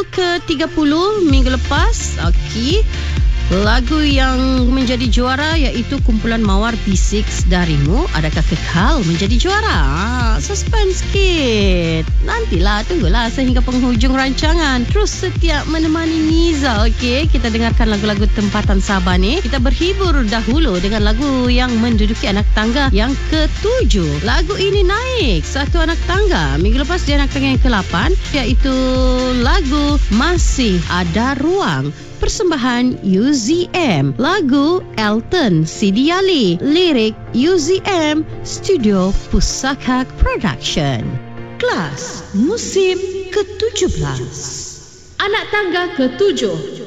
ke-30 minggu lepas. Okey. Lagu yang menjadi juara iaitu kumpulan Mawar B6 Darimu. Adakah kekal menjadi juara? Suspense sikit. Nantilah, tunggulah sehingga penghujung rancangan. Terus setia menemani Niza. Okey, kita dengarkan lagu-lagu tempatan Sabah ni. Kita berhibur dahulu dengan lagu yang menduduki anak tangga yang ke-7. Lagu ini naik satu anak tangga. Minggu lepas dia anak tangga yang ke-8, iaitu lagu Masih Ada Ruang. Persembahan UZM. Lagu Elton Sidi Ali. Lirik UZM. Studio Pusaka Production. Kelas musim ke-17. Anak tangga ke-7.